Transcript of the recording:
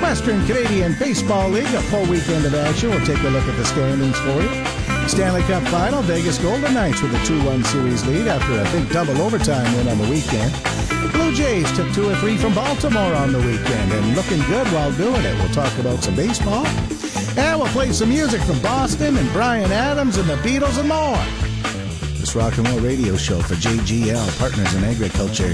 Western Canadian Baseball League, a full weekend of action. We'll take a look at the standings for you. Stanley Cup Final, Vegas Golden Knights with a 2-1 series lead after a big double overtime win on the weekend. Blue Jays took 2 or 3 from Baltimore on the weekend and looking good while doing it. We'll talk about some baseball. And we'll play some music from Boston and Bryan Adams and the Beatles and more. This rock and roll radio show for JGL, Partners in Agriculture.